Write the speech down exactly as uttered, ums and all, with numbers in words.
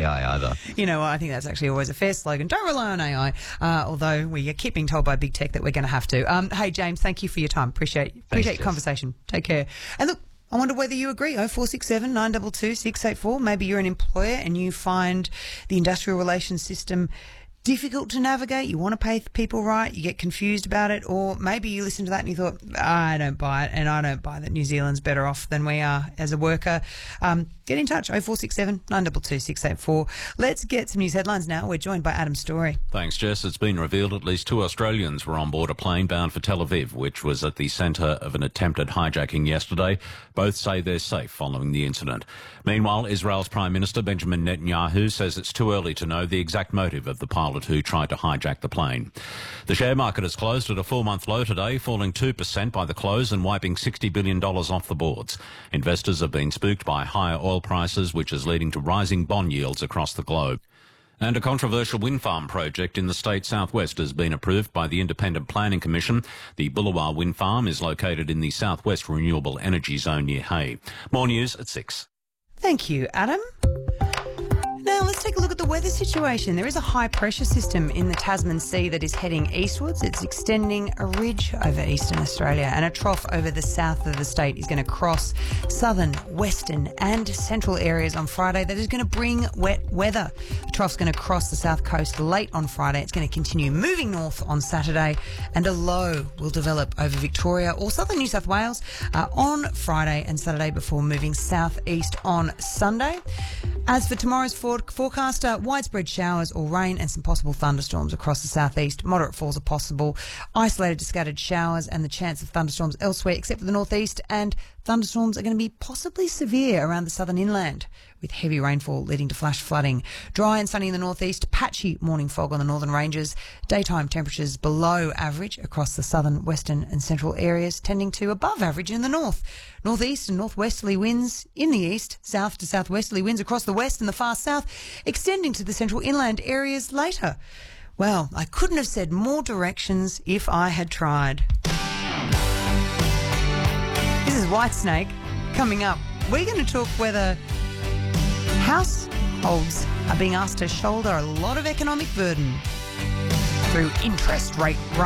A I either. You know, I think that's actually always a fair slogan. Don't rely on A I, uh, although we keep being told by big tech that we're going to have to. Um, hey, James, thank you for your time. Appreciate appreciate your conversation. Take care. And look, I wonder whether you agree. oh four six seven, nine two two, six eight four. Maybe you're an employer and you find the industrial relations system difficult to navigate. You want to pay people right. You get confused about it. Or maybe you listen to that and you thought, I don't buy it, and I don't buy that New Zealand's better off than we are as a worker. Um, get in touch. oh four six seven, nine two two, six eight four. Let's get some news headlines now. We're joined by Adam Story. Thanks, Jess. It's been revealed at least two Australians were on board a plane bound for Tel Aviv, which was at the centre of an attempted hijacking yesterday. Both say they're safe following the incident. Meanwhile, Israel's Prime Minister Benjamin Netanyahu says it's too early to know the exact motive of the pilot who tried to hijack the plane. The share market has closed at a four-month low today, falling two percent by the close and wiping sixty billion dollars off the boards. Investors have been spooked by higher oil prices, which is leading to rising bond yields across the globe. And a controversial wind farm project in the state southwest has been approved by the Independent Planning Commission. The Bullawa wind farm is located in the southwest renewable energy zone near Hay. More news at six. Thank you, Adam. Now let's take a look at the weather situation. There is a high pressure system in the Tasman Sea that is heading eastwards. It's extending a ridge over eastern Australia, and a trough over the south of the state is going to cross southern, western and central areas on Friday. That is going to bring wet weather. The trough's going to cross the south coast late on Friday. It's going to continue moving north on Saturday, and a low will develop over Victoria or southern New South Wales uh, on Friday and Saturday before moving southeast on Sunday. As for tomorrow's forecast, uh, widespread showers or rain and some possible thunderstorms across the southeast. Moderate falls are possible, isolated to scattered showers, and the chance of thunderstorms elsewhere except for the northeast. And thunderstorms are going to be possibly severe around the southern inland, with heavy rainfall leading to flash flooding. Dry and sunny in the northeast, patchy morning fog on the northern ranges. Daytime temperatures below average across the southern, western and central areas, tending to above average in the north. Northeast and northwesterly winds in the east, south to southwesterly winds across the west and the far south, extending to the central inland areas later. Well, I couldn't have said more directions if I had tried. This is Whitesnake coming up. We're going to talk whether households are being asked to shoulder a lot of economic burden through interest rate